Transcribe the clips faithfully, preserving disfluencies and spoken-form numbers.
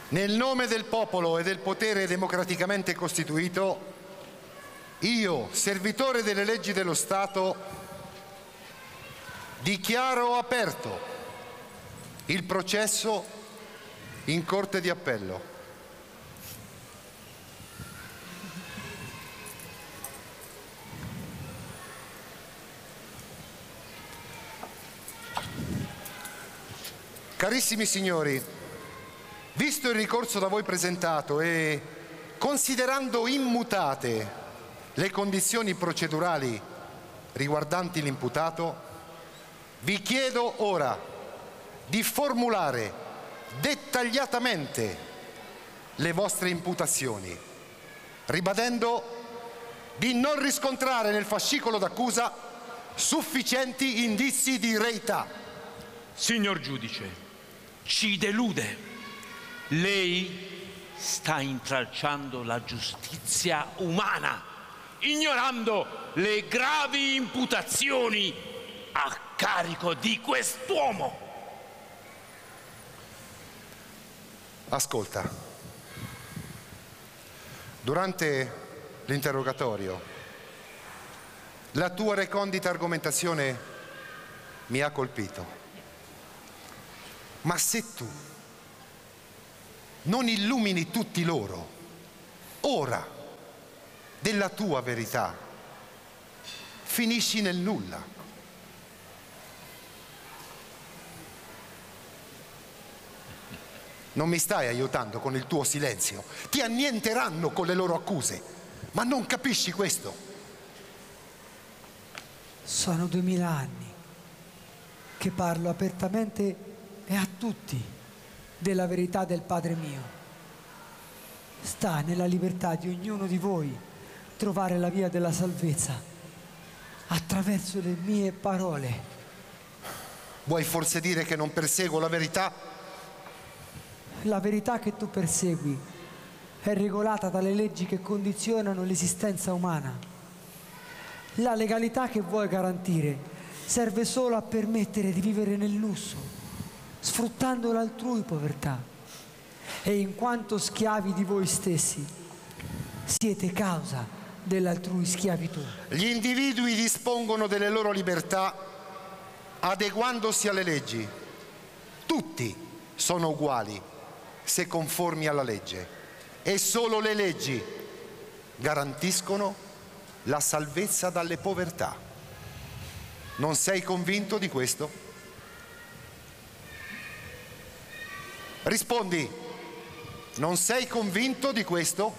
Nel nome del popolo e del potere democraticamente costituito, io, servitore delle leggi dello Stato, dichiaro aperto il processo in Corte di Appello. Carissimi signori, visto il ricorso da voi presentato e considerando immutate le condizioni procedurali riguardanti l'imputato, vi chiedo ora di formulare dettagliatamente le vostre imputazioni, ribadendo di non riscontrare nel fascicolo d'accusa sufficienti indizi di reità. Signor giudice, ci delude. Lei sta intralciando la giustizia umana, ignorando le gravi imputazioni a carico di quest'uomo. Ascolta, durante l'interrogatorio la tua recondita argomentazione mi ha colpito. Ma se tu non illumini tutti loro ora della tua verità, finisci nel nulla. Non mi stai aiutando con il tuo silenzio. Ti annienteranno con le loro accuse, ma non capisci questo? Sono duemila anni che parlo apertamente e a tutti della verità del Padre mio. Sta nella libertà di ognuno di voi trovare la via della salvezza attraverso le mie parole. Vuoi forse dire che non perseguo la verità? La verità che tu persegui è regolata dalle leggi che condizionano l'esistenza umana. La legalità che vuoi garantire serve solo a permettere di vivere nel lusso, sfruttando l'altrui povertà. E in quanto schiavi di voi stessi, siete causa dell'altrui schiavitù. Gli individui dispongono delle loro libertà adeguandosi alle leggi. Tutti sono uguali se conformi alla legge, e solo le leggi garantiscono la salvezza dalle povertà. Non sei convinto di questo? Rispondi, non sei convinto di questo?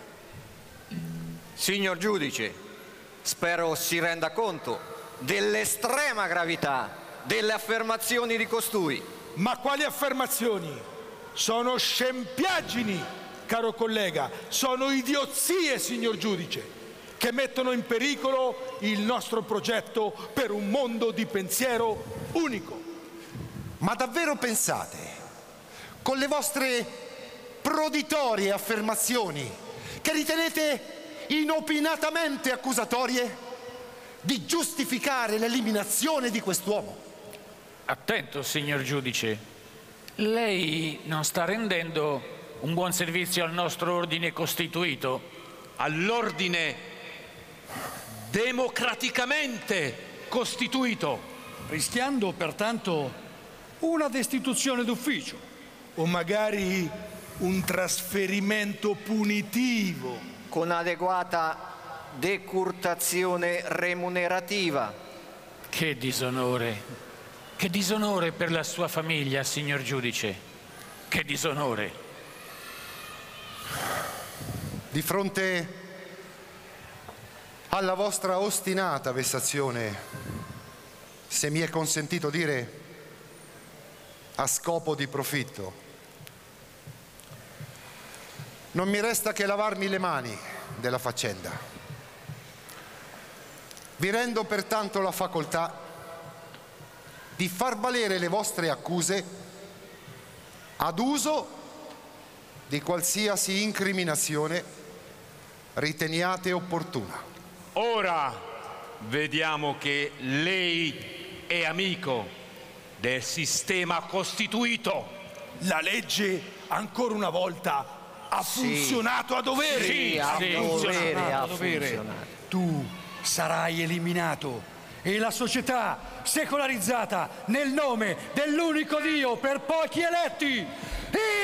Signor giudice, spero si renda conto dell'estrema gravità delle affermazioni di costui. Ma quali affermazioni? Sono scempiaggini, caro collega, sono idiozie, signor giudice, che mettono in pericolo il nostro progetto per un mondo di pensiero unico. Ma davvero pensate, con le vostre proditorie affermazioni, che ritenete inopinatamente accusatorie, di giustificare l'eliminazione di quest'uomo? Attento, signor giudice. Lei non sta rendendo un buon servizio al nostro ordine costituito, all'ordine democraticamente costituito, rischiando pertanto una destituzione d'ufficio o magari un trasferimento punitivo con adeguata decurtazione remunerativa. Che disonore, che disonore per la sua famiglia, signor giudice, che disonore. Di fronte alla vostra ostinata vessazione, se mi è consentito dire a scopo di profitto, non mi resta che lavarmi le mani della faccenda. Vi rendo pertanto la facoltà di far valere le vostre accuse ad uso di qualsiasi incriminazione riteniate opportuna. Ora vediamo che lei è amico del sistema costituito. la legge ancora una volta ha Sì. funzionato a dovere. Sì, a sì, dovere, funzionato, ha a dovere. funzionato. Tu sarai eliminato e la società secolarizzata nel nome dell'unico Dio per pochi eletti,